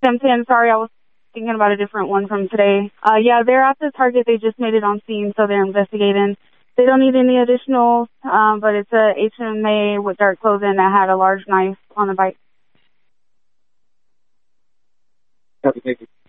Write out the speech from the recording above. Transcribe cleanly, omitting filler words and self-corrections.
I'm saying sorry, I was thinking about a different one from today. Yeah, they're at the target. They just made it on scene, so they're investigating. They don't need any additional, but it's a HMA with dark clothing that had a large knife on the bike. Copy, thank you.